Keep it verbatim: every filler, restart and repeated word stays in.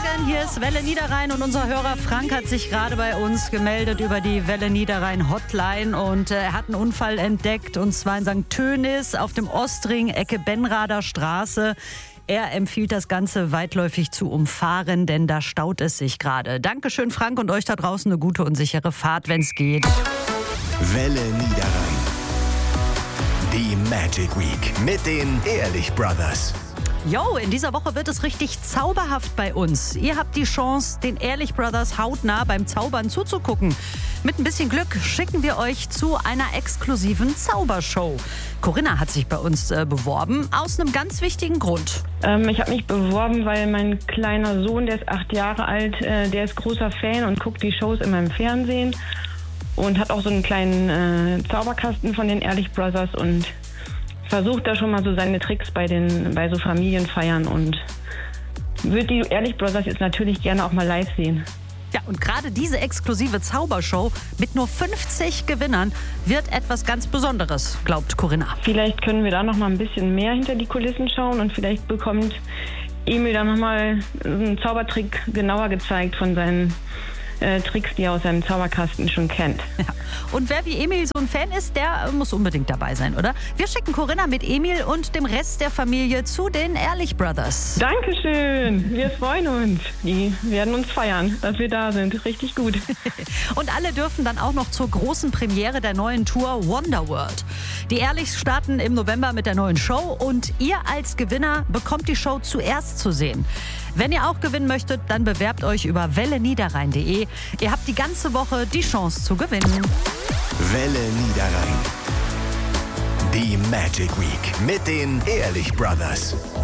Morgen, hier ist Welle Niederrhein und unser Hörer Frank hat sich gerade bei uns gemeldet über die Welle Niederrhein Hotline und äh, er hat einen Unfall entdeckt und zwar in Sankt Tönis auf dem Ostring, Ecke Benrather Straße. Er empfiehlt das Ganze weitläufig zu umfahren, denn da staut es sich gerade. Dankeschön Frank und euch da draußen eine gute und sichere Fahrt, wenn es geht. Welle Niederrhein. Die Magic Week mit den Ehrlich Brothers. Jo, in dieser Woche wird es richtig zauberhaft bei uns. Ihr habt die Chance, den Ehrlich Brothers hautnah beim Zaubern zuzugucken. Mit ein bisschen Glück schicken wir euch zu einer exklusiven Zaubershow. Corinna hat sich bei uns äh, beworben, aus einem ganz wichtigen Grund. Ähm, ich habe mich beworben, weil mein kleiner Sohn, der ist acht Jahre alt, äh, der ist großer Fan und guckt die Shows immer im Fernsehen. Und hat auch so einen kleinen äh, Zauberkasten von den Ehrlich Brothers und versucht da schon mal so seine Tricks bei den bei so Familienfeiern und würde die Ehrlich Brothers jetzt natürlich gerne auch mal live sehen. Ja, und gerade diese exklusive Zaubershow mit nur fünfzig Gewinnern wird etwas ganz Besonderes, glaubt Corinna. Vielleicht können wir da noch mal ein bisschen mehr hinter die Kulissen schauen und vielleicht bekommt Emil dann noch mal einen Zaubertrick genauer gezeigt von seinen Äh, Tricks, die er aus seinem Zauberkasten schon kennt. Ja. Und wer wie Emil so ein Fan ist, der muss unbedingt dabei sein, oder? Wir schicken Corinna mit Emil und dem Rest der Familie zu den Ehrlich Brothers. Dankeschön, wir freuen uns. Die werden uns feiern, dass wir da sind. Richtig gut. Und alle dürfen dann auch noch zur großen Premiere der neuen Tour Wonderworld. Die Ehrlichs starten im November mit der neuen Show und ihr als Gewinner bekommt die Show zuerst zu sehen. Wenn ihr auch gewinnen möchtet, dann bewerbt euch über welle niederrhein punkt de. Ihr habt die ganze Woche die Chance zu gewinnen. Welle Niederrhein. Die Magic Week mit den Ehrlich Brothers.